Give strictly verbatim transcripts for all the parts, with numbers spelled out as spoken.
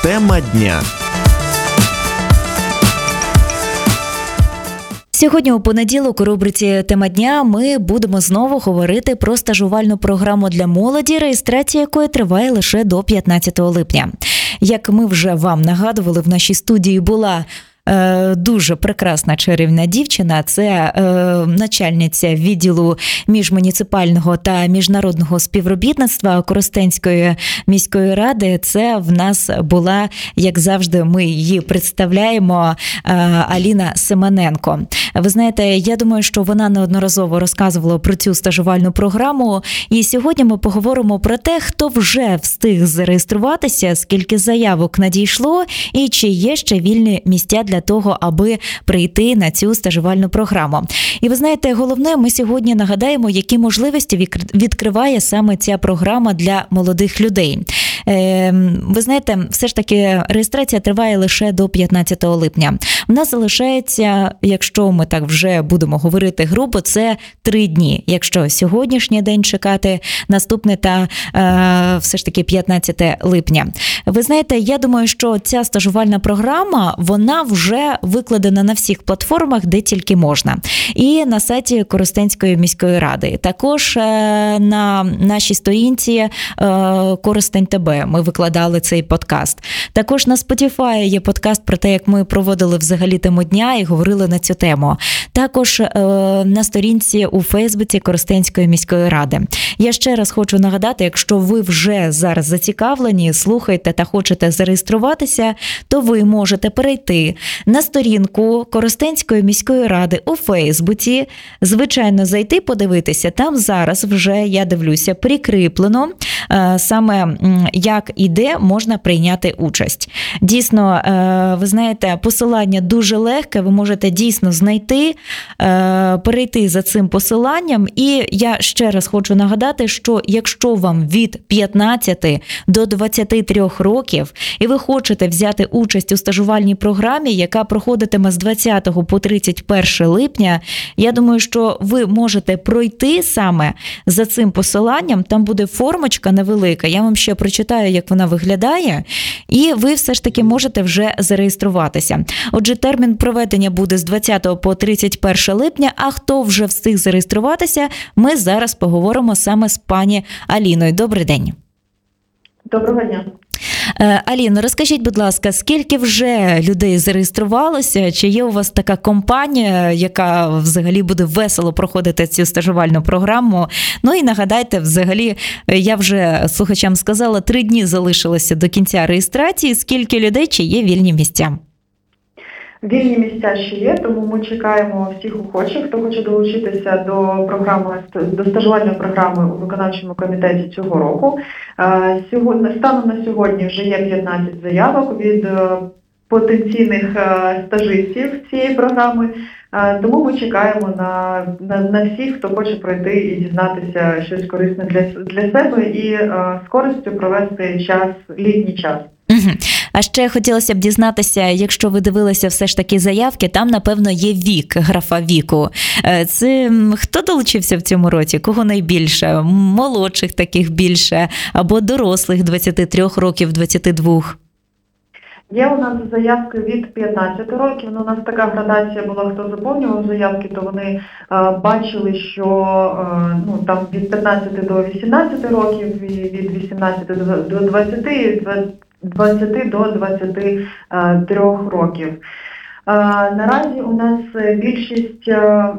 Тема дня. Сьогодні у понеділок у рубриці «Тема дня» ми будемо знову говорити про стажувальну програму для молоді, реєстрація якої триває лише до п'ятнадцятого липня. Як ми вже вам нагадували, в нашій студії була дуже прекрасна чарівна дівчина. Це е, начальниця відділу міжмуніципального та міжнародного співробітництва Коростенської міської ради. Це в нас була, як завжди, ми її представляємо, е, Аліна Семененко. Ви знаєте, я думаю, що вона неодноразово розказувала про цю стажувальну програму. І сьогодні ми поговоримо про те, хто вже встиг зареєструватися, скільки заявок надійшло і чи є ще вільні місця для того, аби прийти на цю стажувальну програму. І ви знаєте, головне, ми сьогодні нагадаємо, які можливості відкриває саме ця програма для молодих людей. Ви знаєте, все ж таки реєстрація триває лише до п'ятнадцятого липня. У нас залишається, якщо ми так вже будемо говорити грубо, це три дні. Якщо сьогоднішній день чекати, наступне та е, все ж таки п'ятнадцятого липня. Ви знаєте, я думаю, що ця стажувальна програма, вона вже викладена на всіх платформах, де тільки можна. І на сайті Коростенської міської ради. Також е, на нашій сторінці е, Коростень ТБ ми викладали цей подкаст. Також на Spotify є подкаст про те, як ми проводили взагалі тему дня і говорили на цю тему. Також е, на сторінці у Фейсбуці Коростенської міської ради. Я ще раз хочу нагадати, якщо ви вже зараз зацікавлені, слухаєте та хочете зареєструватися, то ви можете перейти на сторінку Коростенської міської ради у Фейсбуці, звичайно, зайти, подивитися. Там зараз вже, я дивлюся, прикріплено е, саме як і де можна прийняти участь. Дійсно, е, ви знаєте, посилання дуже легке, ви можете дійсно знайти, е, перейти за цим посиланням. І я ще раз хочу нагадати, що якщо вам від п'ятнадцяти до двадцяти трьох років і ви хочете взяти участь у стажувальній програмі, яка проходитиме з двадцятого по тридцять перше липня, я думаю, що ви можете пройти саме за цим посиланням, там буде формочка невелика, я вам ще прочитаю, як вона виглядає, і ви все ж таки можете вже зареєструватися. Отже, термін проведення буде з двадцятого по тридцять перше липня, а хто вже встиг зареєструватися, ми зараз поговоримо саме з пані Аліною. Добрий день. Доброго дня. Аліно, розкажіть, будь ласка, скільки вже людей зареєструвалося? Чи є у вас така компанія, яка взагалі буде весело проходити цю стажувальну програму? Ну і нагадайте, взагалі, я вже слухачам сказала, три дні залишилося до кінця реєстрації. Скільки людей, чи є вільні місця? Вільні місця ще є, тому ми чекаємо всіх охочих, хто хоче долучитися до програми, до стажувальної програми у виконавчому комітеті цього року. Сьогодні, станом на сьогодні вже є п'ятнадцять заявок від потенційних стажистів цієї програми, тому ми чекаємо на, на, на всіх, хто хоче пройти і дізнатися щось корисне для, для себе і з користю провести час, літній час. Угу. А ще хотілося б дізнатися, якщо ви дивилися все ж таки заявки, там, напевно, є вік, графа віку. Це хто долучився в цьому році? Кого найбільше? Молодших таких більше? Або дорослих двадцяти трьох років, двадцяти двох? Є у нас заявки від п'ятнадцяти років, ну, у нас така градація була, хто заповнював заявки, то вони е, бачили, що е, ну, там від п'ятнадцяти до вісімнадцяти років, від вісімнадцяти до двадцяти, від двадцяти до двадцяти трьох років. Наразі у нас більшість,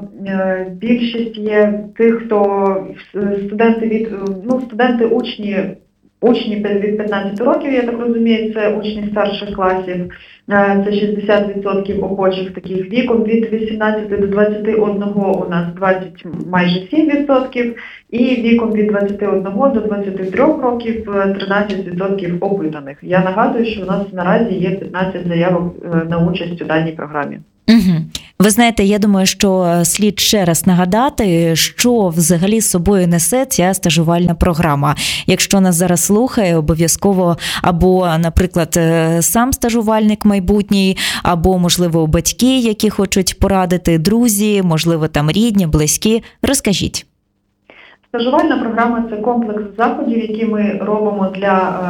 більшість є тих, хто студенти від, ну, студенти учні, учні від п'ятнадцяти років, я так розумію, це учні старших класів, це шістдесят відсотків охочих таких віком, від вісімнадцяти до двадцяти одного у нас двадцять, майже сім відсотків, і віком від двадцяти одного до двадцяти трьох років тринадцять відсотків опитаних. Я нагадую, що у нас наразі є п'ятнадцять заявок на участь у даній програмі. Угу. Ви знаєте, я думаю, що слід ще раз нагадати, що взагалі з собою несе ця стажувальна програма. Якщо нас зараз слухає, обов'язково або, наприклад, сам стажувальник майбутній, або, можливо, батьки, які хочуть порадити, друзі, можливо, там рідні, близькі. Розкажіть. Стажувальна програма – це комплекс заходів, які ми робимо для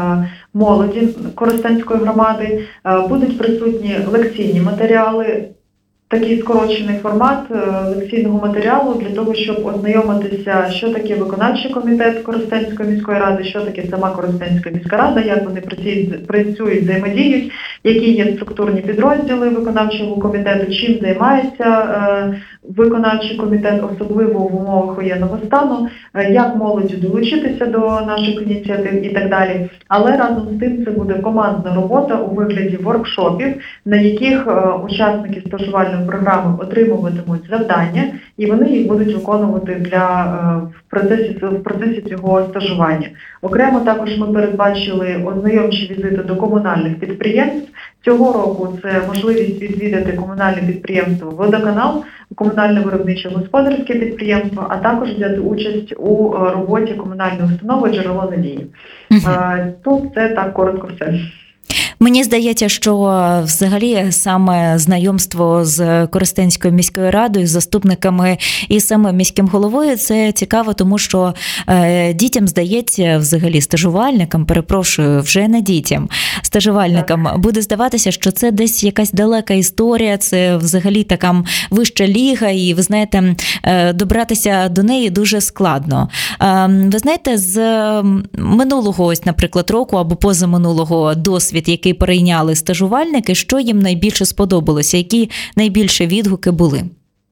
молоді Коростенської громади. Будуть присутні лекційні матеріали, такий скорочений формат лекційного матеріалу для того, щоб ознайомитися, що таке виконавчий комітет Коростенської міської ради, що таке сама Коростенська міська рада, як вони працюють, взаємодіють, які є структурні підрозділи виконавчого комітету, чим займається виконавчий комітет, особливо в умовах воєнного стану, як молоді долучитися до наших ініціатив і так далі. Але разом з тим це буде командна робота у вигляді воркшопів, на яких учасники стажувальної програми отримуватимуть завдання, і вони їх будуть виконувати для, в, процесі, в процесі цього стажування. Окремо також ми передбачили ознайомчі візити до комунальних підприємств. Цього року це можливість відвідати комунальне підприємство «Водоканал», комунальне виробниче господарське підприємство, а також взяти участь у роботі комунальної установи «Джерело надії». Uh-huh. Тут це так коротко все. Мені здається, що взагалі саме знайомство з Коростенською міською радою, з заступниками і самим міським головою – це цікаво, тому що е, дітям здається, взагалі стажувальникам, перепрошую, вже не дітям, стажувальникам буде здаватися, що це десь якась далека історія, це взагалі така вища ліга, і ви знаєте, е, добратися до неї дуже складно. Е, ви знаєте, з минулого, ось, наприклад, року або позаминулого досвід, який перейняли стажувальники, що їм найбільше сподобалося, які найбільші відгуки були?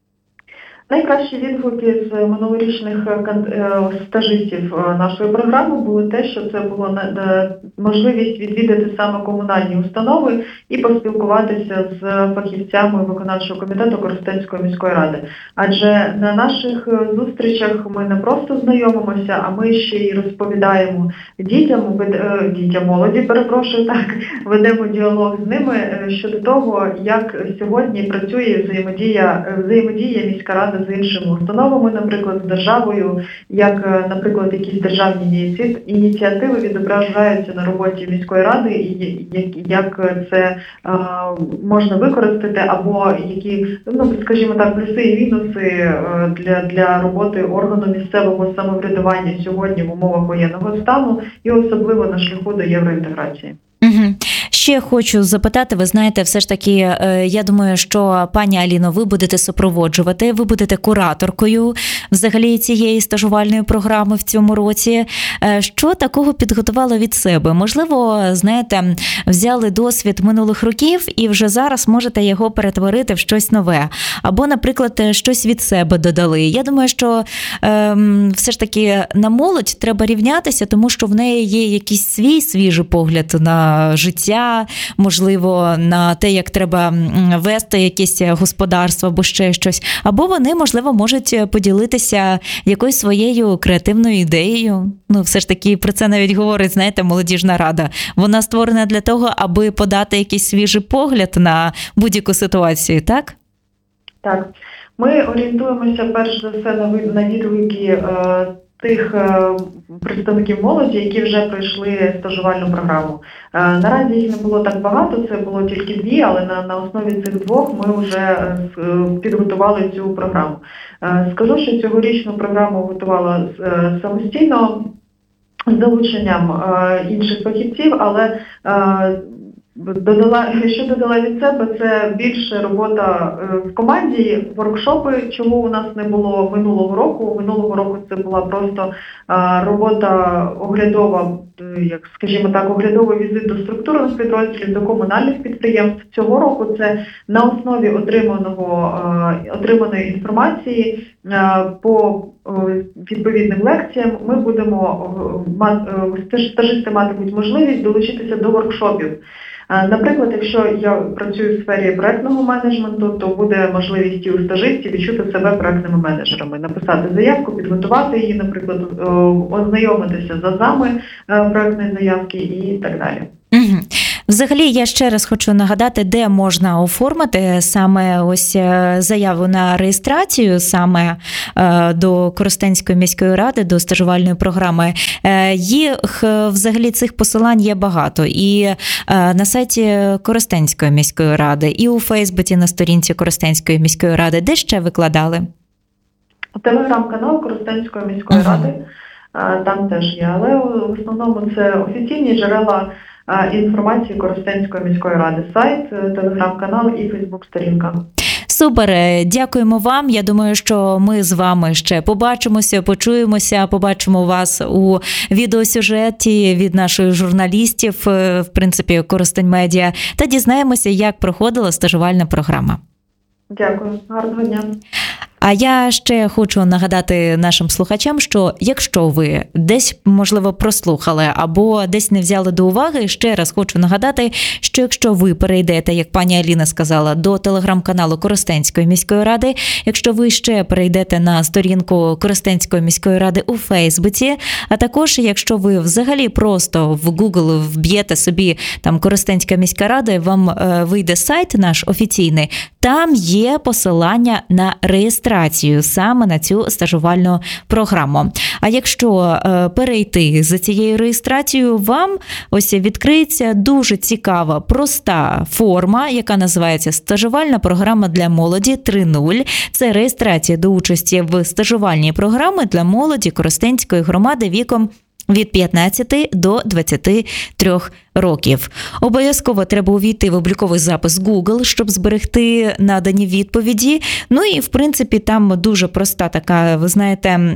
Найкращі відгуки з минулорічних стажистів нашої програми були те, що це була можливість відвідати саме комунальні установи і поспілкуватися з фахівцями виконавчого комітету Коростенської міської ради. Адже на наших зустрічах ми не просто знайомимося, а ми ще й розповідаємо дітям, дітям молоді, перепрошую, так, ведемо діалог з ними щодо того, як сьогодні працює взаємодія, взаємодія міська рада з іншими установами, наприклад, з державою, як, наприклад, якісь державні ініціативи відображаються на роботі міської ради, і як це а, можна використати, або які, ну, скажімо так, плюси і мінуси для, для роботи органу місцевого самоврядування сьогодні в умовах воєнного стану і особливо на шляху до євроінтеграції. Угу. Ще хочу запитати, ви знаєте, все ж таки, я думаю, що, пані Аліно, ви будете супроводжувати, ви будете кураторкою взагалі цієї стажувальної програми в цьому році. Що такого підготували від себе? Можливо, знаєте, взяли досвід минулих років і вже зараз можете його перетворити в щось нове. Або, наприклад, щось від себе додали. Я думаю, що ем, все ж таки на молодь треба рівнятися, тому що в неї є якийсь свій свіжий погляд на життя, можливо, на те, як треба вести якесь господарство або ще щось. Або вони, можливо, можуть поділитися якоюсь своєю креативною ідеєю. Ну, все ж таки, про це навіть говорить, знаєте, молодіжна рада. Вона створена для того, аби подати якийсь свіжий погляд на будь-яку ситуацію, так? Так. Ми орієнтуємося перш за все на відгуки е, тих е, представників молоді, які вже пройшли стажувальну програму. Е, наразі їх не було так багато, це було тільки дві, але на, на основі цих двох ми вже е, підготували цю програму. Е, скажу, що цьогорічну програму готувала е, самостійно, з залученням е, інших фахівців, але е, Додала, що додала від себе, це більше робота в команді, воркшопи, чого у нас не було минулого року. Минулого року це була просто робота оглядова, як скажімо так, оглядовий візит до структурних підрозділів, до комунальних підприємств. Цього року це на основі отриманого, отриманої інформації по відповідним лекціям ми будемо, стажисти матимуть можливість долучитися до воркшопів. Наприклад, якщо я працюю в сфері проектного менеджменту, то буде можливість і у стажистів відчути себе проектними менеджерами, написати заявку, підготувати її, наприклад, ознайомитися з азами проектної заявки і так далі. Угу. Взагалі, я ще раз хочу нагадати, де можна оформити саме ось заяву на реєстрацію саме до Коростенської міської ради, до стажувальної програми. Їх, взагалі, цих посилань є багато. І на сайті Коростенської міської ради, і у Фейсбуці на сторінці Коростенської міської ради. Де ще викладали? Телеграм-канал Коростенської міської uh-huh. ради. Там теж є, але в основному це офіційні джерела інформації Коростенської міської ради. Сайт, телеграм-канал і фейсбук-сторінка. Супер, дякуємо вам. Я думаю, що ми з вами ще побачимося, почуємося, побачимо вас у відеосюжеті від наших журналістів, в принципі, Коростень Медіа, та дізнаємося, як проходила стажувальна програма. Дякую, гарного дня. А я ще хочу нагадати нашим слухачам, що якщо ви десь, можливо, прослухали або десь не взяли до уваги, ще раз хочу нагадати, що якщо ви перейдете, як пані Аліна сказала, до телеграм-каналу Коростенської міської ради, якщо ви ще перейдете на сторінку Коростенської міської ради у Фейсбуці, а також якщо ви взагалі просто в Google вб'єте собі там Коростенська міська рада, вам е, вийде сайт наш офіційний, там є посилання на реєстрацію саме на цю стажувальну програму. А якщо е, перейти за цією реєстрацією, вам ось відкриється дуже цікава, проста форма, яка називається «Стажувальна програма для молоді три нуль». Це реєстрація до участі в стажувальній програмі для молоді Коростенської громади віком від п'ятнадцяти до двадцяти трьох років. Обов'язково треба увійти в обліковий запис Google, щоб зберегти надані відповіді. Ну і, в принципі, там дуже проста така, ви знаєте,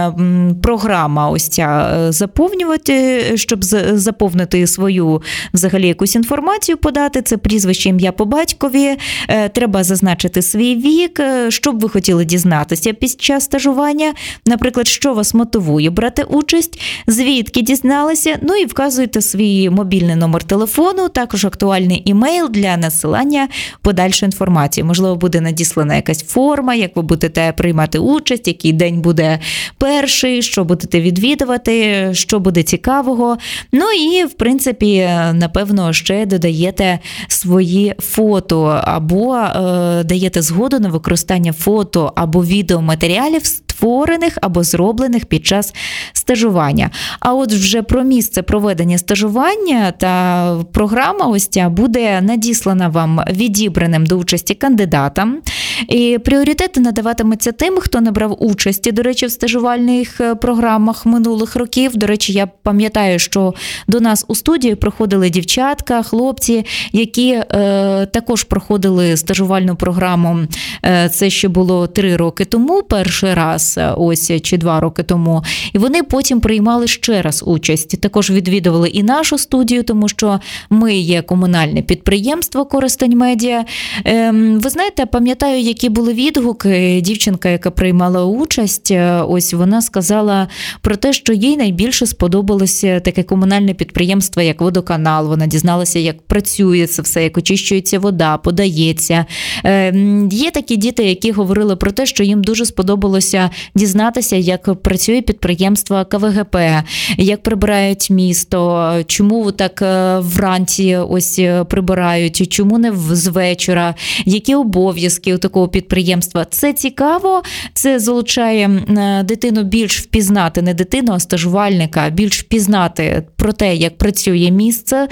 програма ось ця заповнювати, щоб заповнити свою взагалі якусь інформацію подати. Це прізвище, ім'я по батькові. Треба зазначити свій вік, що б ви хотіли дізнатися під час стажування. Наприклад, що вас мотивує брати участь, звідки дізналися, ну і вказуєте свій мобільний номер телефону, також актуальний імейл для надсилання подальшої інформації. Можливо, буде надіслана якась форма, як ви будете приймати участь, який день буде перший, що будете відвідувати, що буде цікавого. Ну і, в принципі, напевно, ще додаєте свої фото або е, даєте згоду на використання фото або відеоматеріалів, створених або зроблених під час стажування. А от вже про місце проведення стажування та програма ось ця буде надіслана вам відібраним до участі кандидатам. І пріоритети надаватимуться тим, хто не брав участі, до речі, в стажувальних програмах минулих років. До речі, я пам'ятаю, що до нас у студії приходили дівчатка, хлопці, які е, також проходили стажувальну програму. Е, це ще було три роки тому, перший раз, ось, чи два роки тому. І вони потім приймали ще раз участь. Також відвідували і нашу студію, тому що ми є комунальне підприємство Коростень Медіа. Е, ви знаєте, пам'ятаю, які були відгуки. Дівчинка, яка приймала участь, ось вона сказала про те, що їй найбільше сподобалося таке комунальне підприємство, як водоканал. Вона дізналася, як працює це все, як очищується вода, подається. Е, є такі діти, які говорили про те, що їм дуже сподобалося дізнатися, як працює підприємство ка ве ге пе, як прибирають місто, чому так вранці ось прибирають, чому не з вечора, які обов'язки у такого підприємства. Це цікаво, це залучає дитину більш впізнати, не дитину, а стажувальника, більш впізнати про те, як працює місце,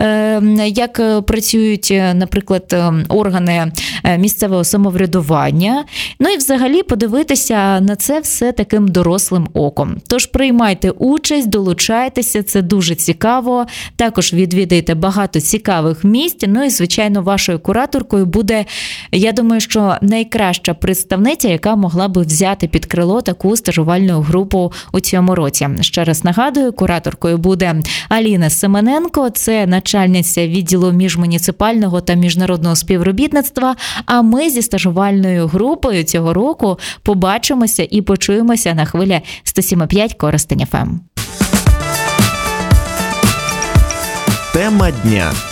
як працюють, наприклад, органи місцевого самоврядування. Ну і взагалі подивитися на це все таким дорослим оком. Тож приймайте участь, долучайтеся, це дуже цікаво. Також відвідайте багато цікавих місць. Ну і, звичайно, вашою кураторкою буде, я думаю, що найкраща представниця, яка могла би взяти під крило таку стажувальну групу у цьому році. Ще раз нагадую, кураторкою буде Аліна Семененко, це начальниця відділу міжмуніципального та міжнародного співробітництва, а ми зі стажувальною групою цього року побачимося і почуємося на хвилі сто сім і п'ять Коростень еф ем. Тема дня.